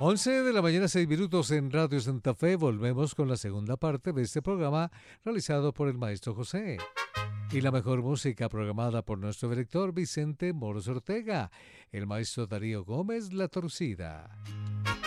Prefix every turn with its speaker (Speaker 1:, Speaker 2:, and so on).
Speaker 1: 11 de la mañana, 6 minutos en Radio Santa Fe. Volvemos con la segunda parte de este programa realizado por el maestro José. Y la mejor música programada por nuestro director Vicente Moros Ortega, el maestro Darío Gómez La Torcida.